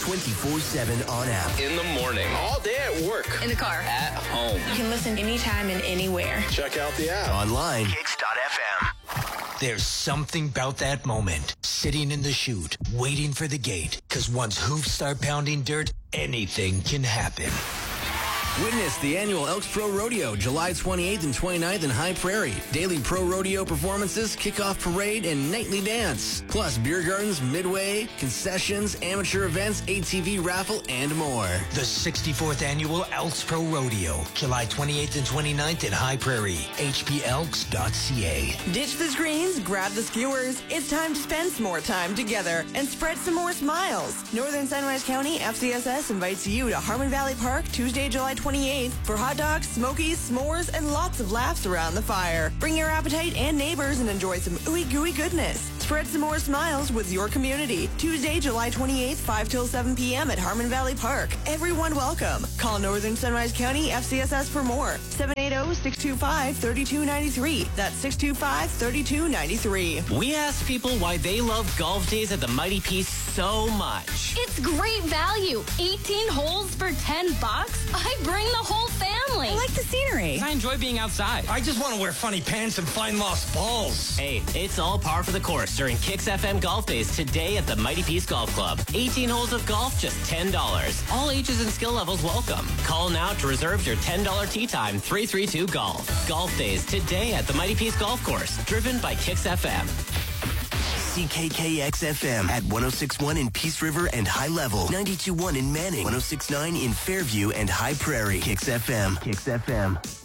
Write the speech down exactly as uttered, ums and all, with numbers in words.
twenty-four seven on app. In the morning. All day at work. In the car. At home. You can listen anytime and anywhere. Check out the app. Online. Kicks dot f m. There's something about that moment. Sitting in the chute, waiting for the gate. Because once hoofs start pounding dirt, anything can happen. Witness the annual Elks Pro Rodeo, July twenty-eighth and twenty-ninth in High Prairie. Daily Pro Rodeo performances, kickoff parade, and nightly dance. Plus beer gardens, midway, concessions, amateur events, A T V raffle, and more. The sixty-fourth Annual Elks Pro Rodeo, July twenty-eighth and twenty-ninth in High Prairie. H P elks dot c a. Ditch the screens, grab the skewers. It's time to spend some more time together and spread some more smiles. Northern Sunrise County F C S S invites you to Harmon Valley Park Tuesday, July twenty-eighth for hot dogs, smokies, s'mores, and lots of laughs around the fire. Bring your appetite and neighbors and enjoy some ooey gooey goodness. Spread some more smiles with your community. Tuesday, July twenty-eighth, five till seven p.m. at Harmon Valley Park. Everyone welcome. Call Northern Sunrise County F C S S for more. seven eight zero, six two five, three two nine three. That's six two five, three two nine three. We asked people why they love golf days at the Mighty Peace so much. It's great value. eighteen holes for ten bucks. I bring the whole family. I like the scenery. I enjoy being outside. I just want to wear funny pants and find lost balls. Hey, it's all par for the course during Kicks F M Golf Days today at the Mighty Peace Golf Club. eighteen holes of golf, just ten dollars. All ages and skill levels welcome. Call now to reserve your ten dollars tee time, three three two golf. Golf Days today at the Mighty Peace Golf Course, driven by Kicks F M. C K K X F M at one oh six point one in Peace River and High Level. ninety-two point one in Manning. one oh six point nine in Fairview and High Prairie. Kicks F M. Kicks F M.